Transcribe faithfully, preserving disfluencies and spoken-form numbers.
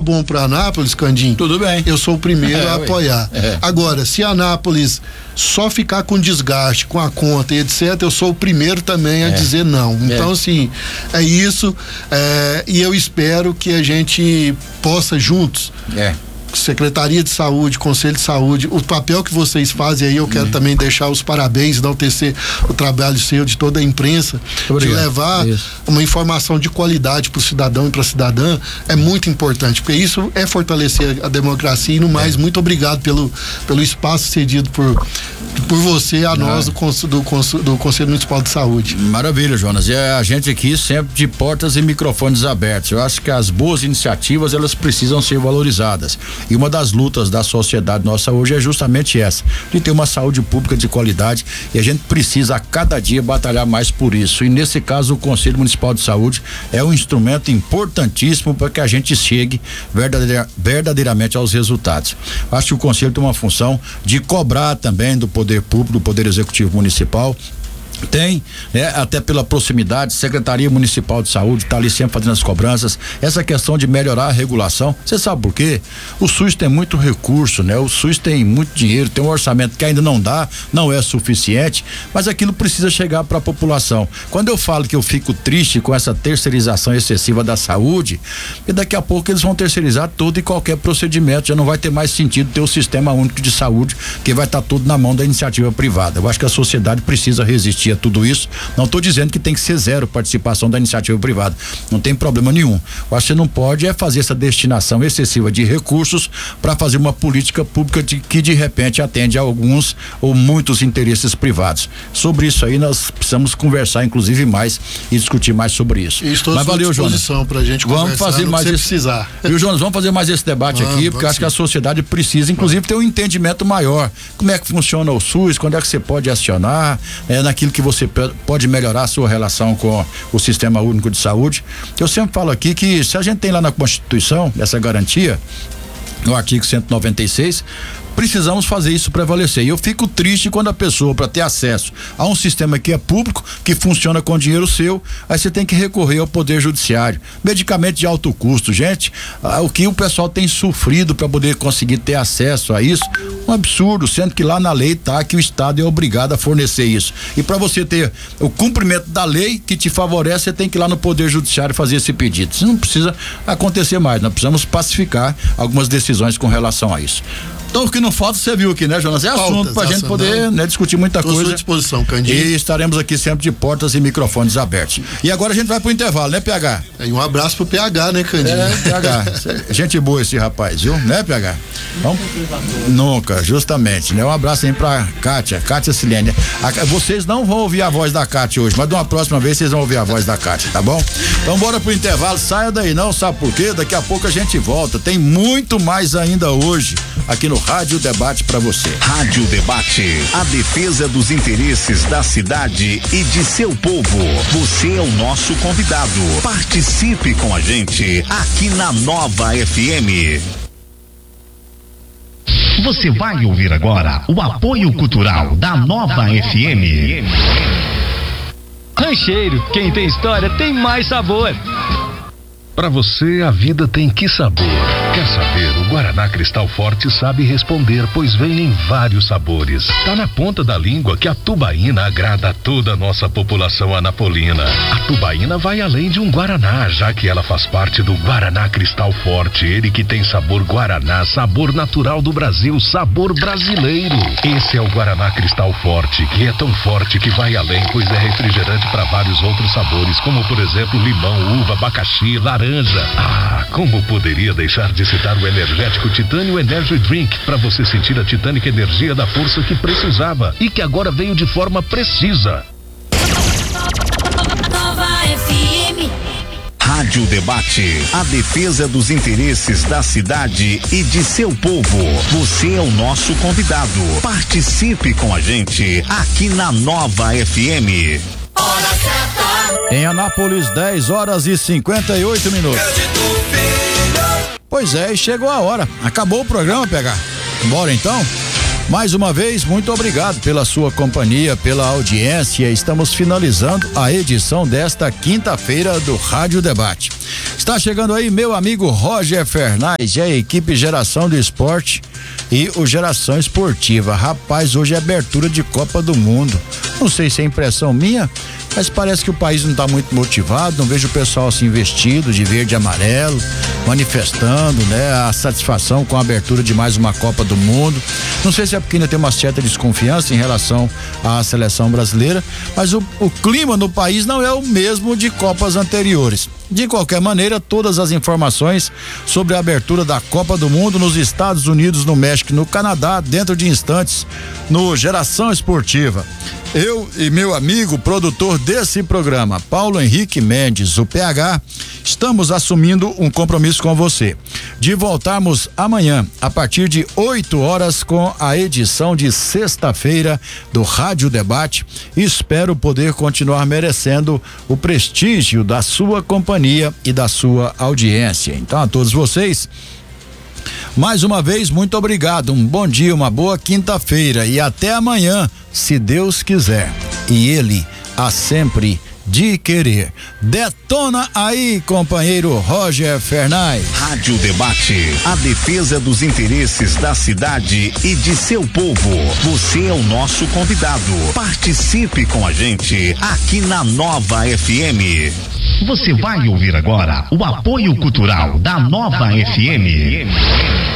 bom para Anápolis, Candim, tudo bem. Eu sou o primeiro é, a apoiar. É. Agora, se Anápolis só ficar com desgaste, com a conta e etcétera, eu sou o primeiro também a é. dizer não. Então, é. assim, é isso. É, e eu espero que a gente possa juntos. É. Secretaria de Saúde, Conselho de Saúde, o papel que vocês fazem aí, eu quero uhum. também deixar os parabéns, enaltecer o trabalho seu, de toda a imprensa, Obrigado. de levar isso. uma informação de qualidade para o cidadão e para a cidadã, é muito importante, porque isso é fortalecer a democracia e no mais, é. muito obrigado pelo, pelo espaço cedido por, por você a nós do, do, do, do Conselho Municipal de Saúde. Maravilha, Jonas, e a gente aqui sempre de portas e microfones abertos. Eu acho que as boas iniciativas, elas precisam ser valorizadas. E uma das lutas da sociedade nossa hoje é justamente essa, de ter uma saúde pública de qualidade, e a gente precisa a cada dia batalhar mais por isso. E nesse caso o Conselho Municipal de Saúde é um instrumento importantíssimo para que a gente chegue verdadeira, verdadeiramente aos resultados. Acho que o Conselho tem uma função de cobrar também do poder público, do poder executivo municipal. Tem, né, até pela proximidade, Secretaria Municipal de Saúde está ali sempre fazendo as cobranças, essa questão de melhorar a regulação. Você sabe por quê? O SUS tem muito recurso, né? O SUS tem muito dinheiro, tem um orçamento que ainda não dá, não é suficiente, mas aquilo precisa chegar para a população. Quando eu falo que eu fico triste com essa terceirização excessiva da saúde, porque daqui a pouco eles vão terceirizar todo e qualquer procedimento, já não vai ter mais sentido ter o sistema único de saúde, que vai estar tá tudo na mão da iniciativa privada. Eu acho que a sociedade precisa resistir a tudo isso. Não estou dizendo que tem que ser zero participação da iniciativa privada, não tem problema nenhum. Eu acho que você não pode é fazer essa destinação excessiva de recursos para fazer uma política pública de, que de repente atende a alguns ou muitos interesses privados. Sobre isso aí nós precisamos conversar inclusive mais e discutir mais sobre isso. E estou à sua disposição para a gente conversar. Vamos fazer mais esse, precisar. Viu, Jonas? Vamos fazer mais esse debate vamos, aqui, porque acho sim. que a sociedade precisa inclusive ter um entendimento maior. Como é que funciona o SUS, quando é que você pode acionar, é, naquilo que você pode melhorar a sua relação com o Sistema Único de Saúde. Eu sempre falo aqui que se a gente tem lá na Constituição essa garantia, no artigo cento e noventa e seis, precisamos fazer isso prevalecer. E eu fico triste quando a pessoa, para ter acesso a um sistema que é público, que funciona com dinheiro seu, aí você tem que recorrer ao Poder Judiciário. Medicamento de alto custo, gente, ah, o que o pessoal tem sofrido para poder conseguir ter acesso a isso, um absurdo, sendo que lá na lei tá que o Estado é obrigado a fornecer isso. E para você ter o cumprimento da lei que te favorece, você tem que ir lá no Poder Judiciário fazer esse pedido. Isso não precisa acontecer mais, nós precisamos pacificar algumas decisões com relação a isso. Então o que não falta, você viu aqui, né, Jonas? É Pautas, assunto pra gente poder, né, discutir muita Tô coisa. à sua disposição, Candinho. E estaremos aqui sempre de portas e microfones abertos. E agora a gente vai pro intervalo, né, P H? E um abraço pro P H, né, Candinho? É, P H. Gente boa esse rapaz, viu? Né, P H? Vamos? Nunca, justamente, né? Um abraço aí pra Kátia, Kátia Silene. A, vocês não vão ouvir a voz da Kátia hoje, mas de uma próxima vez vocês vão ouvir a voz da Kátia, tá bom? Então bora pro intervalo, saia daí não, sabe por quê? Daqui a pouco a gente volta. Tem muito mais ainda hoje aqui no Rádio Debate para você. Rádio Debate, a defesa dos interesses da cidade e de seu povo. Você é o nosso convidado. Participe com a gente aqui na Nova F M. Você vai ouvir agora o apoio cultural da Nova F M. Rancheiro, quem tem história tem mais sabor. Para você, a vida tem que sabor. Quer saber? O Guaraná Cristal Forte sabe responder, pois vem em vários sabores. Tá na ponta da língua que a tubaína agrada a toda a nossa população anapolina. A tubaína vai além de um Guaraná, já que ela faz parte do Guaraná Cristal Forte. Ele que tem sabor Guaraná, sabor natural do Brasil, sabor brasileiro. Esse é o Guaraná Cristal Forte, que é tão forte que vai além, pois é refrigerante para vários outros sabores, como por exemplo limão, uva, abacaxi, laranja. Ah, como poderia deixar de citar o energético Titânio Energy Drink, para você sentir a titânica energia da força que precisava e que agora veio de forma precisa. Nova F M. Rádio Debate, a defesa dos interesses da cidade e de seu povo. Você é o nosso convidado. Participe com a gente aqui na Nova F M. Hora certa. Em Anápolis, dez horas e cinquenta e oito minutos. Pois é, e chegou a hora. Acabou o programa, P H. Bora então? Mais uma vez, muito obrigado pela sua companhia, pela audiência. Estamos finalizando a edição desta quinta-feira do Rádio Debate. Está chegando aí meu amigo Roger Fernandes e a equipe Geração do Esporte e o Geração Esportiva. Rapaz, hoje é abertura de Copa do Mundo. Não sei se é impressão minha, mas parece que o país não está muito motivado. Não vejo o pessoal assim vestido de verde e amarelo, manifestando, né, a satisfação com a abertura de mais uma Copa do Mundo. Não sei se é porque ainda tem uma certa desconfiança em relação à seleção brasileira, mas o, o clima no país não é o mesmo de Copas anteriores. De qualquer maneira, todas as informações sobre a abertura da Copa do Mundo nos Estados Unidos, no México e no Canadá, dentro de instantes, no Geração Esportiva. Eu e meu amigo, produtor desse programa, Paulo Henrique Mendes, o P H, estamos assumindo um compromisso com você, de voltarmos amanhã, a partir de oito horas, com a edição de sexta-feira do Rádio Debate. Espero poder continuar merecendo o prestígio da sua companhia e da sua audiência. Então, a todos vocês, mais uma vez, muito obrigado, um bom dia, uma boa quinta-feira e até amanhã, se Deus quiser. E Ele há sempre de querer. Detona aí, companheiro Roger Fernandes. Rádio Debate, a defesa dos interesses da cidade e de seu povo. Você é o nosso convidado. Participe com a gente aqui na Nova F M. Você vai ouvir agora o apoio cultural da Nova F M.